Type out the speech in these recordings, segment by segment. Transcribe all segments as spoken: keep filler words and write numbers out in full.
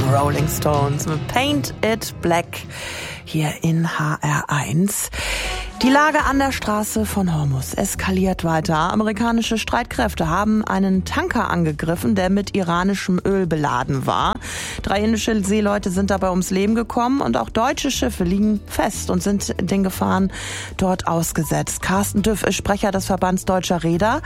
Rolling Stones mit Paint It Black hier in H R eins. Die Lage an der Straße von Hormuz eskaliert weiter. Amerikanische Streitkräfte haben einen Tanker angegriffen, der mit iranischem Öl beladen war. Drei indische Seeleute sind dabei ums Leben gekommen und auch deutsche Schiffe liegen fest und sind den Gefahren dort ausgesetzt. Carsten Düff ist Sprecher des Verbands Deutscher Reeder.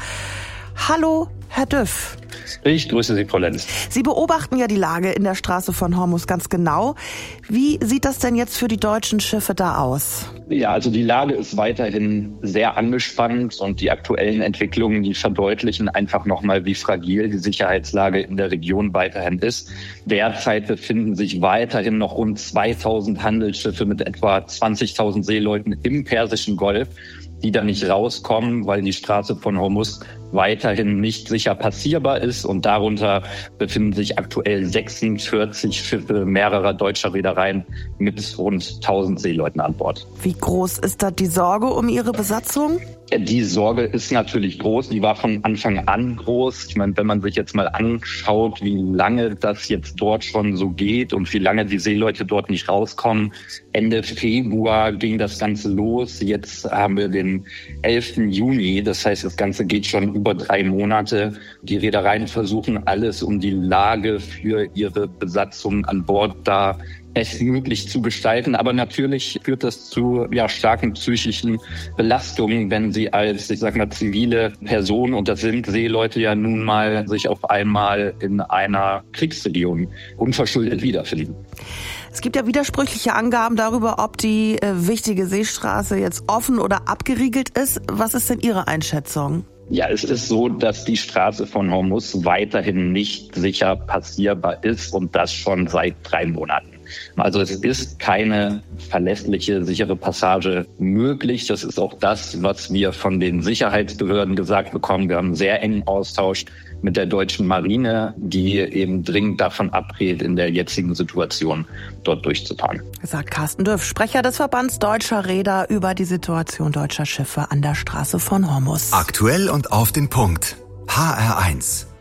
Hallo, Herr Düff. Ich grüße Sie, Frau Lenz. Sie beobachten ja die Lage in der Straße von Hormuz ganz genau. Wie sieht das denn jetzt für die deutschen Schiffe da aus? Ja, also die Lage ist weiterhin sehr angespannt und die aktuellen Entwicklungen, die verdeutlichen einfach nochmal, wie fragil die Sicherheitslage in der Region weiterhin ist. Derzeit befinden sich weiterhin noch rund zweitausend Handelsschiffe mit etwa zwanzigtausend Seeleuten im Persischen Golf, die da nicht rauskommen, weil die Straße von Hormuz weiterhin nicht sicher passierbar ist. Und darunter befinden sich aktuell sechsundvierzig Schiffe mehrerer deutscher Reedereien mit rund tausend Seeleuten an Bord. Wie groß ist da die Sorge um Ihre Besatzung? Die Sorge ist natürlich groß. Die war von Anfang an groß. Ich meine, wenn man sich jetzt mal anschaut, wie lange das jetzt dort schon so geht und wie lange die Seeleute dort nicht rauskommen. Ende Februar ging das Ganze los. Jetzt haben wir den elften Juni. Das heißt, das Ganze geht schon über drei Monate. Die Reedereien versuchen alles, um die Lage für ihre Besatzung an Bord da bestmöglich zu gestalten. Aber natürlich führt das zu ja, starken psychischen Belastungen, wenn sie als, ich sag mal, zivile Person, und das sind Seeleute ja nun mal, sich auf einmal in einer Kriegsregion unverschuldet wiederfinden. Es gibt ja widersprüchliche Angaben darüber, ob die äh, wichtige Seestraße jetzt offen oder abgeriegelt ist. Was ist denn Ihre Einschätzung? Ja, es ist so, dass die Straße von Hormuz weiterhin nicht sicher passierbar ist und das schon seit drei Monaten. Also es ist keine verlässliche, sichere Passage möglich. Das ist auch das, was wir von den Sicherheitsbehörden gesagt bekommen. Wir haben einen sehr engen Austausch mit der deutschen Marine, die eben dringend davon abrät, in der jetzigen Situation dort durchzufahren. Sagt Carsten Düff, Sprecher des Verbands Deutscher Reeder, über die Situation deutscher Schiffe an der Straße von Hormuz. Aktuell und auf den Punkt. H R eins.